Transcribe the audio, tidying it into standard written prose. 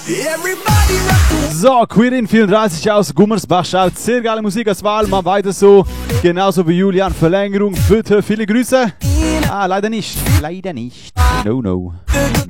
So, Quirin 34 aus Gummersbach schaut. Sehr geile Musik als Wahl. Mal weiter so. Genauso wie Julian. Verlängerung. Bitte, viele Grüße. Ah, leider nicht. Leider nicht. No, no.